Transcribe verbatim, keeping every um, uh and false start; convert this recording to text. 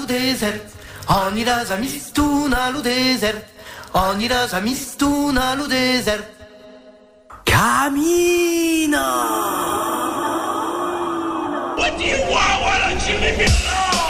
desert, ogni rasa mistuna lo desert, ogni rasa mistuna lo desert. Camina! What do you want? Why don't you leave me alone?